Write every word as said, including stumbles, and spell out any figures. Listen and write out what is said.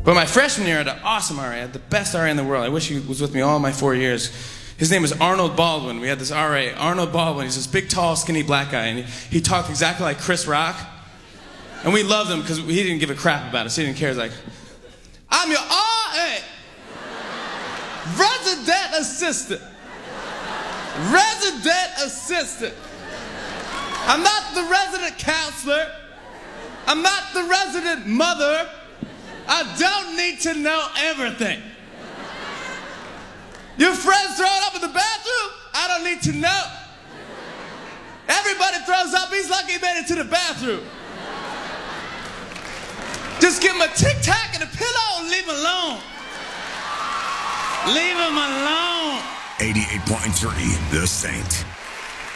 But my freshman year, I had an awesome R A. I had the best R A in the world. I wish he was with me all my four years. His name was Arnold Baldwin. We had this R A, Arnold Baldwin. He's this big, tall, skinny black guy, and he, he talked exactly like Chris Rock. And we loved him because he didn't give a crap about us. He didn't care. He was like, I'm your R A, resident assistant, resident assistant. I'm not the resident counselor. I'm not the resident mother. I don't need to know everything. Your friends throwing up in the bathroom? I don't need to know. Everybody throws up. He's lucky he made it to the bathroom. Just give him a tic-tac and a pillow and leave him alone. Leave him alone. eighty-eight point three, The Saint.